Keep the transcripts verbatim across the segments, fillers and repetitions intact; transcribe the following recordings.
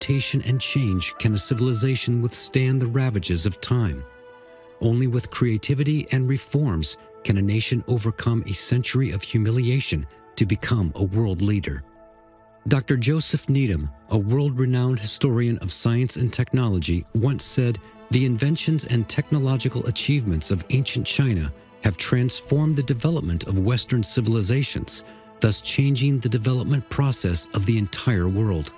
adaptation and change can a civilization withstand the ravages of time. Only with creativity and reforms can a nation overcome a century of humiliation to become a world leader. Doctor Joseph Needham, a world-renowned historian of science and technology, once said, "The inventions and technological achievements of ancient China have transformed the development of Western civilizations, thus changing the development process of the entire world."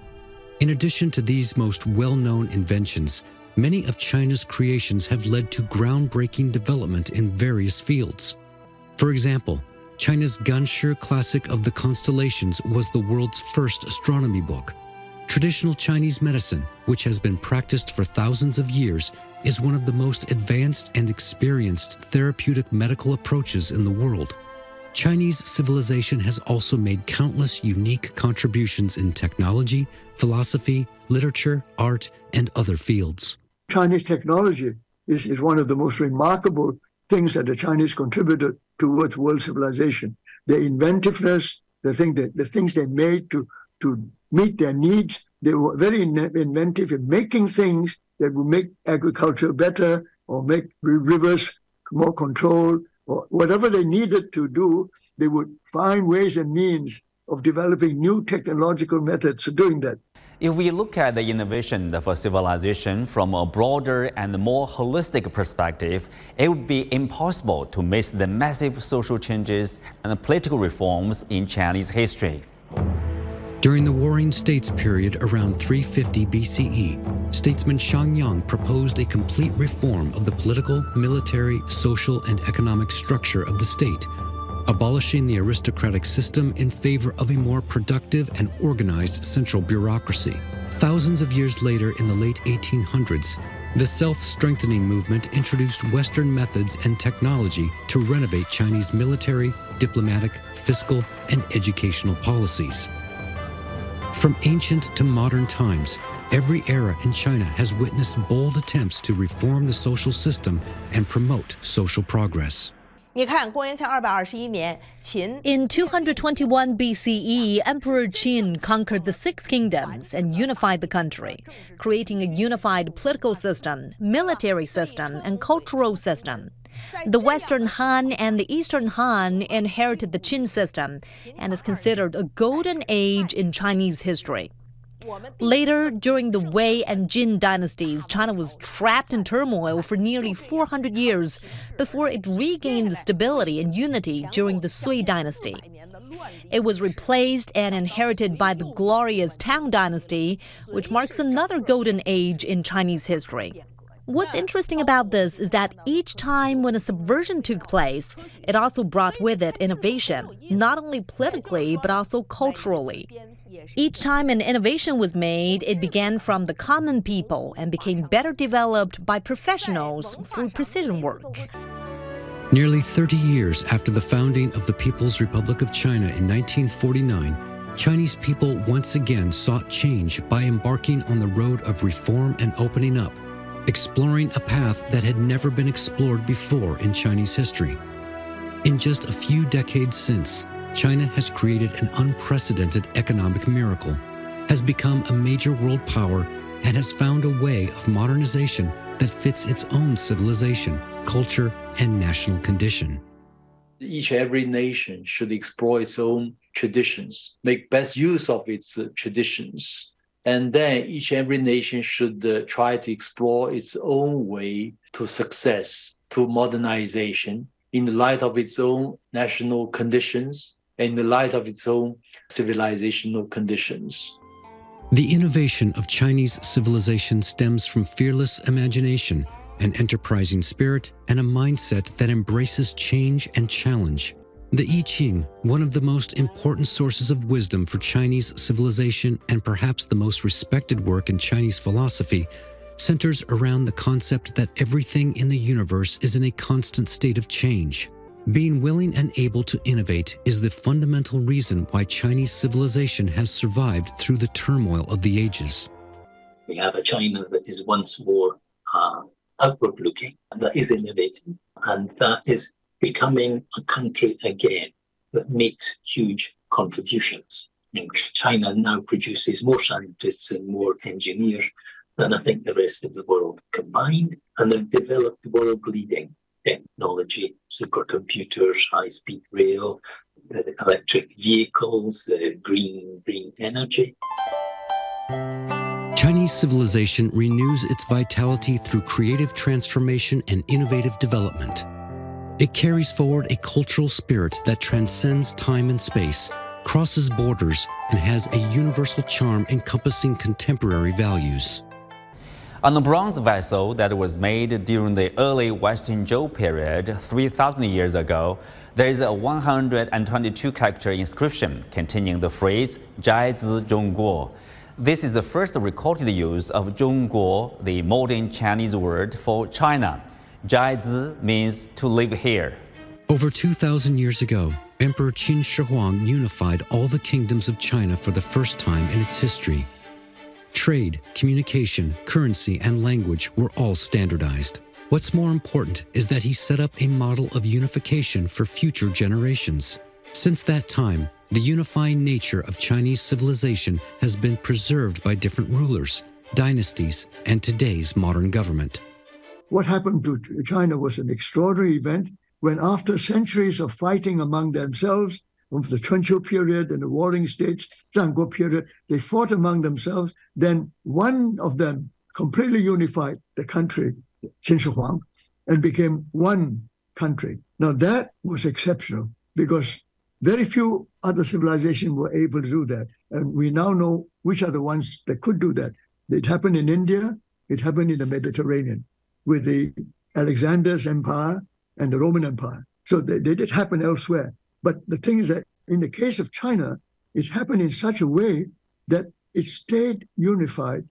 In addition to these most well-known inventions, many of China's creations have led to groundbreaking development in various fields. For example, China's Ganshi Classic of the Constellations was the world's first astronomy book. Traditional Chinese medicine, which has been practiced for thousands of years, is one of the most advanced and experienced therapeutic medical approaches in the world. Chinese civilization has also made countless unique contributions in technology, philosophy, literature, art, and other fields. Chinese technology is, is one of the most remarkable things that the Chinese contributed towards world civilization. Their inventiveness, the, thing that, the things they made to, to meet their needs, they were very inventive in making things that would make agriculture better or make rivers more controlled, or whatever they needed to do, they would find ways and means of developing new technological methods of doing that. If we look at the innovation of a civilization from a broader and more holistic perspective, it would be impossible to miss the massive social changes and political reforms in Chinese history. During the Warring States period around three fifty B C E, statesman Shang Yang proposed a complete reform of the political, military, social, and economic structure of the state, abolishing the aristocratic system in favor of a more productive and organized central bureaucracy. Thousands of years later, in the late eighteen hundreds, the self-strengthening movement introduced Western methods and technology to renovate Chinese military, diplomatic, fiscal, and educational policies. From ancient to modern times, every era in China has witnessed bold attempts to reform the social system and promote social progress. In two hundred twenty-one B C E, Emperor Qin conquered the Six Kingdoms and unified the country, creating a unified political system, military system, and cultural system. The Western Han and the Eastern Han inherited the Qin system and is considered a golden age in Chinese history. Later, during the Wei and Jin dynasties, China was trapped in turmoil for nearly four hundred years before it regained stability and unity during the Sui dynasty. It was replaced and inherited by the glorious Tang dynasty, which marks another golden age in Chinese history. What's interesting about this is that each time when a subversion took place, it also brought with it innovation, not only politically, but also culturally. Each time an innovation was made, it began from the common people and became better developed by professionals through precision work. Nearly thirty years after the founding of the People's Republic of China in nineteen forty-nine, Chinese people once again sought change by embarking on the road of reform and opening up, exploring a path that had never been explored before in Chinese history. In just a few decades since, China has created an unprecedented economic miracle, has become a major world power, and has found a way of modernization that fits its own civilization, culture, and national condition. Each every nation should explore its own traditions, make best use of its uh, traditions. And then each every nation should uh, try to explore its own way to success, to modernization, in the light of its own national conditions, in the light of its own civilizational conditions. The innovation of Chinese civilization stems from fearless imagination, an enterprising spirit, and a mindset that embraces change and challenge. The I Ching, one of the most important sources of wisdom for Chinese civilization and perhaps the most respected work in Chinese philosophy, centers around the concept that everything in the universe is in a constant state of change. Being willing and able to innovate is the fundamental reason why Chinese civilization has survived through the turmoil of the ages. We have a China that is once more uh, outward-looking, that is innovating, and that is becoming a country again that makes huge contributions. And China now produces more scientists and more engineers than I think the rest of the world combined. And they've developed world-leading technology, supercomputers, high-speed rail, uh, electric vehicles, uh, green, green energy. Chinese civilization renews its vitality through creative transformation and innovative development. It carries forward a cultural spirit that transcends time and space, crosses borders, and has a universal charm encompassing contemporary values. On a bronze vessel that was made during the early Western Zhou period three thousand years ago, there is a one hundred twenty-two character inscription containing the phrase "Zhai Zi Zhongguo." This is the first recorded use of Zhongguo, the modern Chinese word for China. Zhai Zi means to live here. Over two thousand years ago, Emperor Qin Shi Huang unified all the kingdoms of China for the first time in its history. Trade, communication, currency, and language were all standardized. What's more important is that he set up a model of unification for future generations. Since that time, the unifying nature of Chinese civilization has been preserved by different rulers, dynasties, and today's modern government. What happened to China was an extraordinary event when, after centuries of fighting among themselves, of the Chunqiu period and the warring states, Zhangguo period, they fought among themselves. Then one of them completely unified the country, Qin Shi Huang, and became one country. Now that was exceptional because very few other civilizations were able to do that. And we now know which are the ones that could do that. It happened in India, it happened in the Mediterranean with the Alexander's Empire and the Roman Empire. So they, they did happen elsewhere. But the thing is that in the case of China, it happened in such a way that it stayed unified.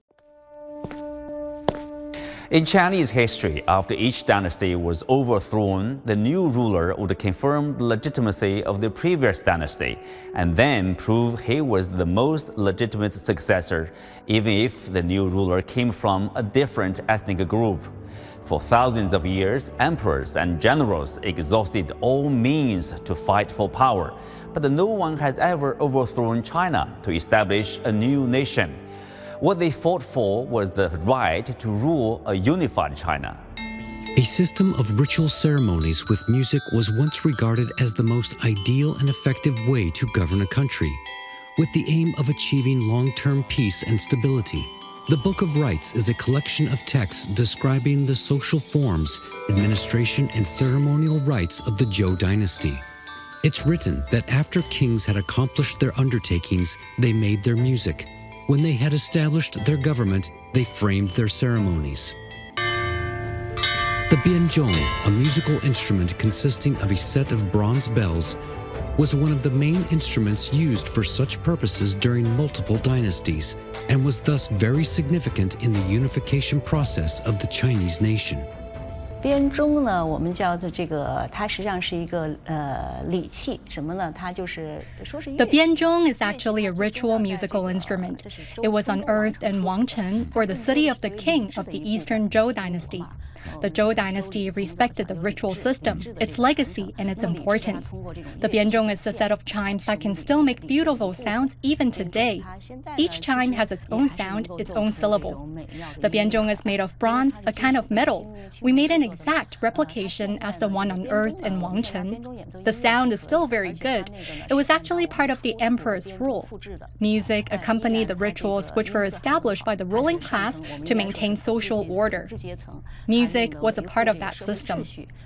In Chinese history, after each dynasty was overthrown, the new ruler would confirm the legitimacy of the previous dynasty and then prove he was the most legitimate successor, even if the new ruler came from a different ethnic group. For thousands of years, emperors and generals exhausted all means to fight for power, but no one has ever overthrown China to establish a new nation. What they fought for was the right to rule a unified China. A system of ritual ceremonies with music was once regarded as the most ideal and effective way to govern a country, with the aim of achieving long-term peace and stability. The Book of Rites is a collection of texts describing the social forms, administration, and ceremonial rites of the Zhou dynasty. It's written that after kings had accomplished their undertakings, they made their music. When they had established their government, they framed their ceremonies. The bianzhong, a musical instrument consisting of a set of bronze bells, was one of the main instruments used for such purposes during multiple dynasties, and was thus very significant in the unification process of the Chinese nation. 编钟呢，我们叫的这个，它实际上是一个呃礼器，什么呢？它就是说是。 The bianzhong is actually a ritual musical instrument. It was unearthed in Wangcheng, or the city of the king of the Eastern Zhou dynasty. The Zhou dynasty respected the ritual system, its legacy, and its importance. The bianzhong is a set of chimes that can still make beautiful sounds even today. Each chime has its own sound, its own syllable. The bianzhong is made of bronze, a kind of metal. We made an exact replication as the one unearthed in Wangcheng. The sound is still very good. It was actually part of the emperor's rule. Music accompanied the rituals which were established by the ruling class to maintain social order. Music was a part of that system.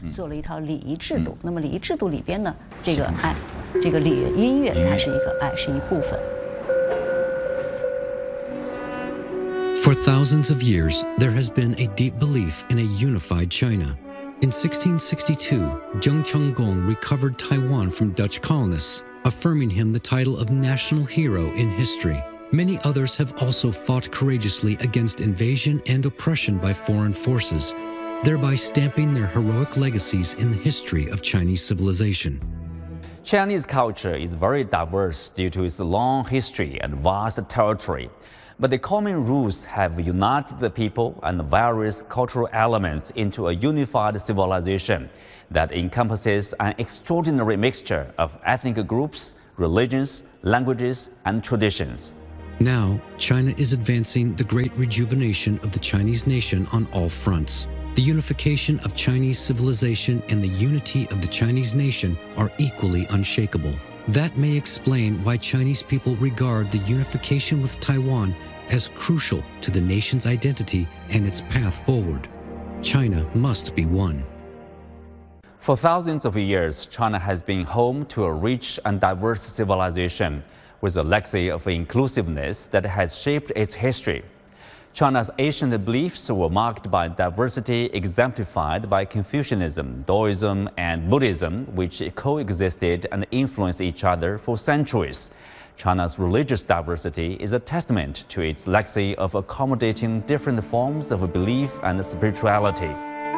For thousands of years, there has been a deep belief in a unified China. In sixteen sixty-two, Zheng Chenggong recovered Taiwan from Dutch colonists, affirming him the title of national hero in history. Many others have also fought courageously against invasion and oppression by foreign forces, thereby stamping their heroic legacies in the history of Chinese civilization. Chinese culture is very diverse due to its long history and vast territory. But the common roots have united the people and the various cultural elements into a unified civilization that encompasses an extraordinary mixture of ethnic groups, religions, languages, and traditions. Now, China is advancing the great rejuvenation of the Chinese nation on all fronts. The unification of Chinese civilization and the unity of the Chinese nation are equally unshakable. That may explain why Chinese people regard the unification with Taiwan as crucial to the nation's identity and its path forward. China must be one. For thousands of years, China has been home to a rich and diverse civilization with a legacy of inclusiveness that has shaped its history. China's ancient beliefs were marked by diversity exemplified by Confucianism, Taoism, and Buddhism, which coexisted and influenced each other for centuries. China's religious diversity is a testament to its legacy of accommodating different forms of belief and spirituality.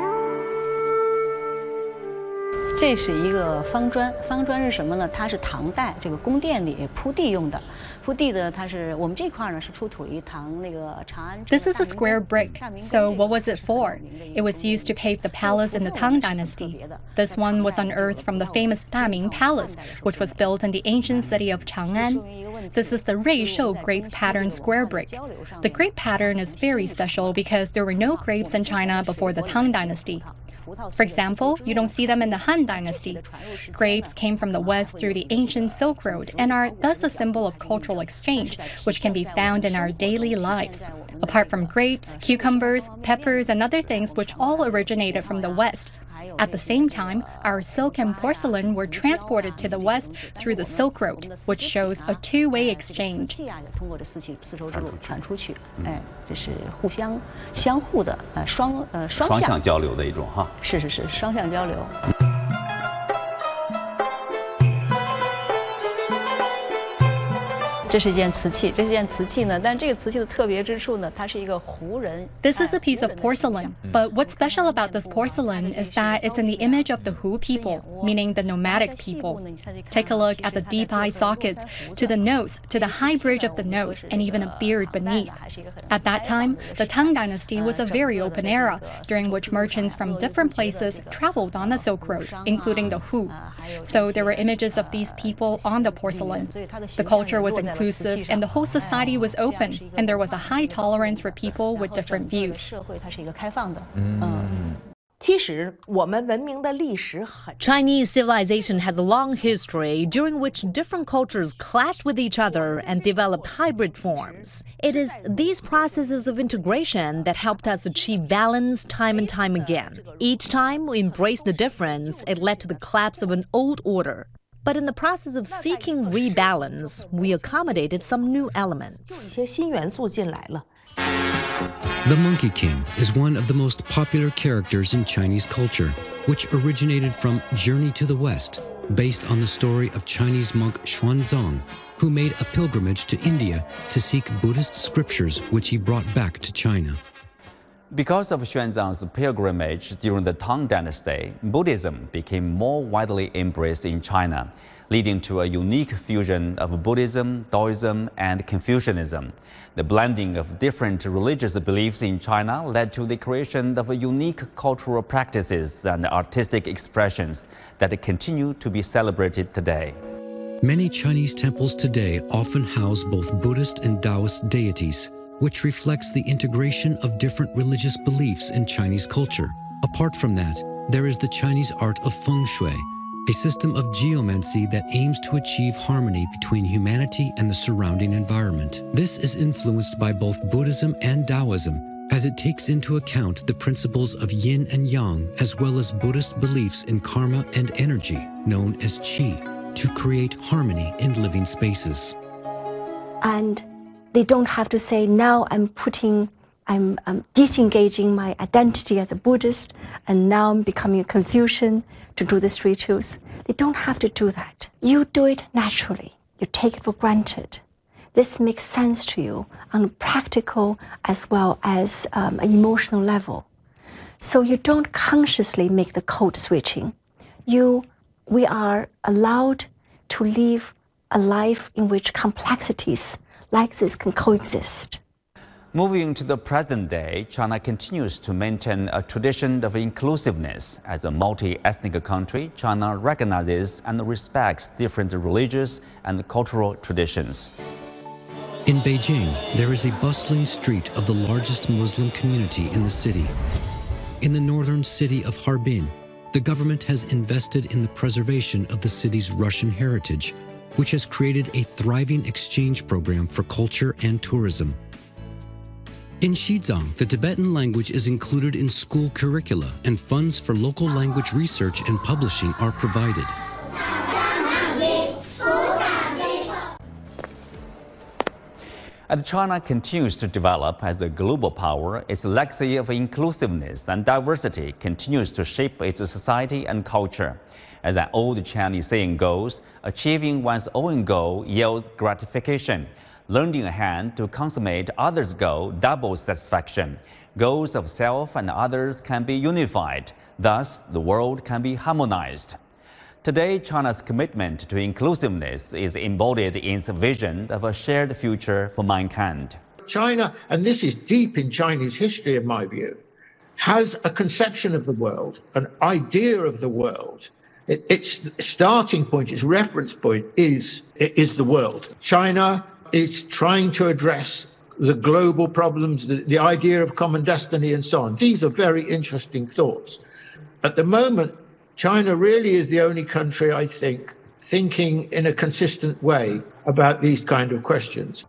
这是一个方砖，方砖是什么呢？它是唐代这个宫殿里铺地用的，铺地的它是我们这块呢是出土于唐那个长安。 This is a square brick. So what was it for? It was used to pave the palace in the Tang Dynasty. This one was unearthed from the famous Daming Palace, which was built in the ancient city of Chang'an. This is the Ruishou grape pattern square brick. The grape pattern is very special because there were no grapes in China before the Tang Dynasty. For example, you don't see them in the Han Dynasty. Grapes came from the west through the ancient Silk Road and are thus a symbol of cultural exchange, which can be found in our daily lives. Apart from grapes, cucumbers, peppers, and other things which all originated from the west. At the same time, our silk and porcelain were transported to the west through the Silk Road, which shows a two-way exchange. 通过这丝丝绸之路传出去，哎，这是互相相互的，呃，双呃双向双向交流的一种哈。 是是是，双向交流。这是一件瓷器，这是一件瓷器呢，但这个瓷器的特别之处呢，它是一个胡人。 This is a piece of porcelain, but what's special about this porcelain is that it's in the image of the Hu people, meaning the nomadic people. Take a look at the deep eye sockets, to the nose, to the high bridge of the nose, and even a beard beneath. At that time, the Tang Dynasty was a very open era, during which merchants from different places traveled on the Silk Road, including the Hu. So there were images of these people on the porcelain. The culture was inclusive and the whole society was open, and there was a high tolerance for people with different views. Chinese civilization has a long history during which different cultures clashed with each other and developed hybrid forms. It is these processes of integration that helped us achieve balance time and time again. Each time we embraced the difference, it led to the collapse of an old order. But in the process of seeking rebalance, we accommodated some new elements. The Monkey King is one of the most popular characters in Chinese culture, which originated from Journey to the West, based on the story of Chinese monk Xuanzang, who made a pilgrimage to India to seek Buddhist scriptures which he brought back to China. Because of Xuanzang's pilgrimage during the Tang Dynasty, Buddhism became more widely embraced in China, leading to a unique fusion of Buddhism, Taoism, and Confucianism. The blending of different religious beliefs in China led to the creation of unique cultural practices and artistic expressions that continue to be celebrated today. Many Chinese temples today often house both Buddhist and Taoist deities, which reflects the integration of different religious beliefs in Chinese culture. Apart from that, there is the Chinese art of feng shui, a system of geomancy that aims to achieve harmony between humanity and the surrounding environment. This is influenced by both Buddhism and Taoism, as it takes into account the principles of yin and yang, as well as Buddhist beliefs in karma and energy, known as qi, to create harmony in living spaces. And they don't have to say, now I'm putting, I'm, I'm disengaging my identity as a Buddhist, and now I'm becoming a Confucian to do these rituals. They don't have to do that. You do it naturally. You take it for granted. This makes sense to you on a practical as well as um, an emotional level. So you don't consciously make the code switching. You, we are allowed to live a life in which complexities like this can coexist. Moving to the present day, China continues to maintain a tradition of inclusiveness. As a multi-ethnic country, China recognizes and respects different religious and cultural traditions. In Beijing, there is a bustling street of the largest Muslim community in the city. In the northern city of Harbin, the government has invested in the preservation of the city's Russian heritage, which has created a thriving exchange program for culture and tourism. In Xizang, the Tibetan language is included in school curricula, and funds for local language research and publishing are provided. As China continues to develop as a global power, its legacy of inclusiveness and diversity continues to shape its society and culture. As an old Chinese saying goes, achieving one's own goal yields gratification. Lending a hand to consummate others' goal doubles satisfaction. Goals of self and others can be unified. Thus, the world can be harmonized. Today, China's commitment to inclusiveness is embodied in its vision of a shared future for mankind. China, and this is deep in Chinese history in my view, has a conception of the world, an idea of the world. It, its starting point, its reference point is, is the world. China is trying to address the global problems, the, the idea of common destiny and so on. These are very interesting thoughts. At the moment, China really is the only country, I think, thinking in a consistent way about these kind of questions.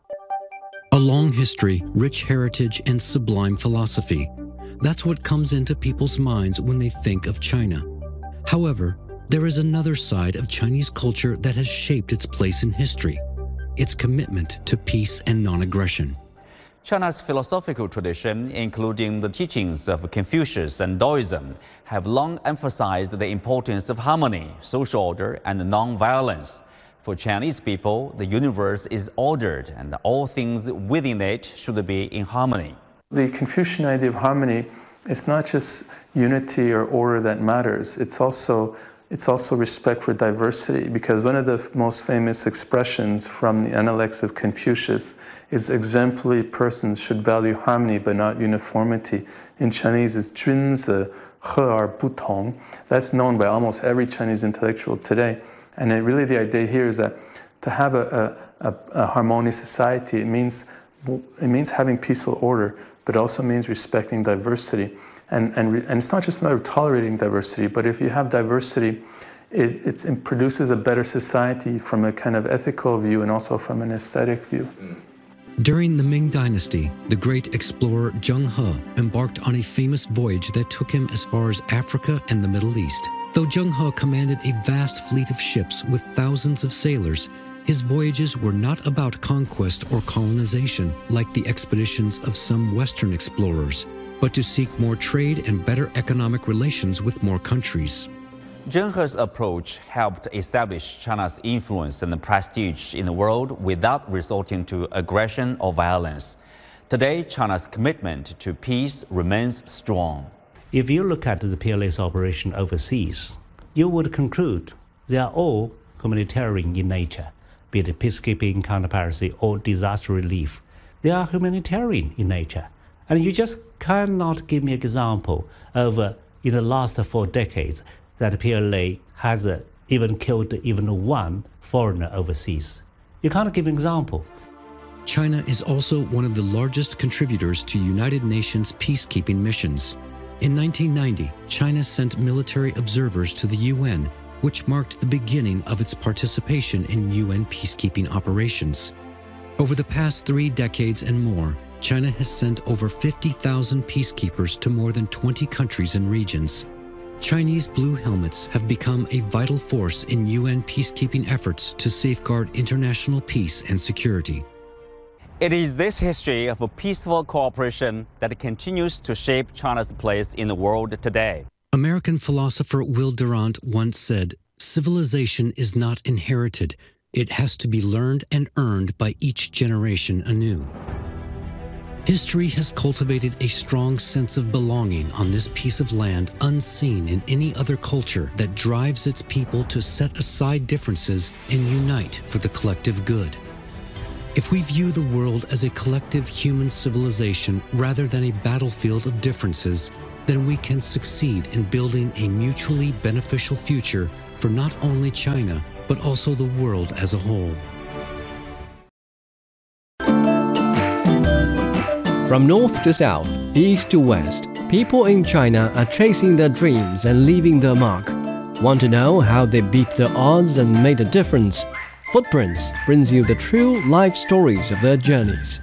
A long history, rich heritage, and sublime philosophy. That's what comes into people's minds when they think of China. However, there is another side of Chinese culture that has shaped its place in history: its commitment to peace and non-aggression. China's philosophical tradition, including the teachings of Confucius and Taoism, have long emphasized the importance of harmony, social order, and non-violence. For Chinese people, the universe is ordered, and all things within it should be in harmony. The Confucian idea of harmony is not just unity or order that matters. It's also It's also respect for diversity, because one of the most famous expressions from the Analects of Confucius is exemplary persons should value harmony but not uniformity. In Chinese, it's 君子和而不同. That's known by almost every Chinese intellectual today. And it really the idea here is that to have a, a, a harmonious society, it means, it means having peaceful order, but also means respecting diversity. And, and, and it's not just a matter of tolerating diversity, but if you have diversity, it, it's, it produces a better society from a kind of ethical view and also from an aesthetic view. During the Ming Dynasty, the great explorer Zheng He embarked on a famous voyage that took him as far as Africa and the Middle East. Though Zheng He commanded a vast fleet of ships with thousands of sailors, his voyages were not about conquest or colonization like the expeditions of some Western explorers, but to seek more trade and better economic relations with more countries. Zheng He's approach helped establish China's influence and prestige in the world without resorting to aggression or violence. Today, China's commitment to peace remains strong. If you look at the P L A's operation overseas, you would conclude they are all humanitarian in nature, be it peacekeeping, counter-piracy, or disaster relief. They are humanitarian in nature. And you just cannot give me an example of, uh, in the last four decades, that P L A has uh, even killed even one foreigner overseas. You can't give an example. China is also one of the largest contributors to United Nations peacekeeping missions. In nineteen ninety, China sent military observers to the U N, which marked the beginning of its participation in U N peacekeeping operations. Over the past three decades and more, China has sent over fifty thousand peacekeepers to more than twenty countries and regions. Chinese Blue Helmets have become a vital force in U N peacekeeping efforts to safeguard international peace and security. It is this history of a peaceful cooperation that continues to shape China's place in the world today. American philosopher Will Durant once said, "Civilization is not inherited. It has to be learned and earned by each generation anew." History has cultivated a strong sense of belonging on this piece of land unseen in any other culture that drives its people to set aside differences and unite for the collective good. If we view the world as a collective human civilization rather than a battlefield of differences, then we can succeed in building a mutually beneficial future for not only China, but also the world as a whole. From north to south, east to west, people in China are chasing their dreams and leaving their mark. Want to know how they beat the odds and made a difference? Footprints brings you the true life stories of their journeys.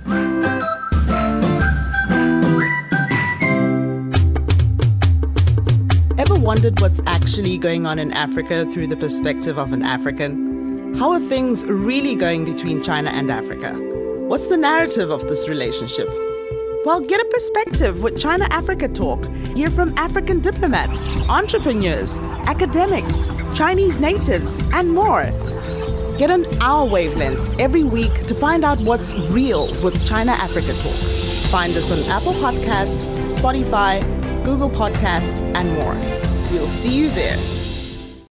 Ever wondered what's actually going on in Africa through the perspective of an African? How are things really going between China and Africa? What's the narrative of this relationship? Well, get a perspective with China Africa Talk. Hear from African diplomats, entrepreneurs, academics, Chinese natives, and more. Get on our wavelength every week to find out what's real with China Africa Talk. Find us on Apple Podcast, Spotify, Google Podcast, and more. We'll see you there.